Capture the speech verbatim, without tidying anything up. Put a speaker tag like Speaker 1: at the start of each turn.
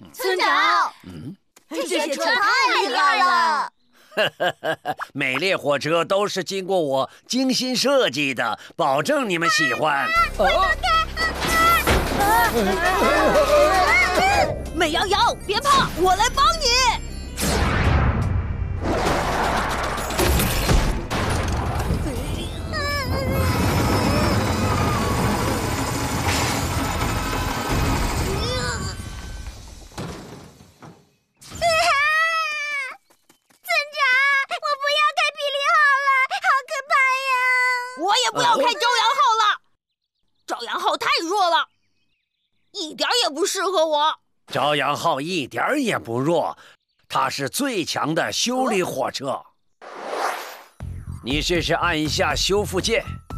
Speaker 1: 村长，嗯，这些车太厉害了。
Speaker 2: 美列火车都是经过我精心设计的，保证你们喜欢。
Speaker 3: 美羊羊，别怕，我来帮你。我也不要开朝阳号了，朝阳号太弱了，一点也不适合我。
Speaker 2: 朝阳号一点也不弱，它是最强的修理火车。你试试按一下修复键，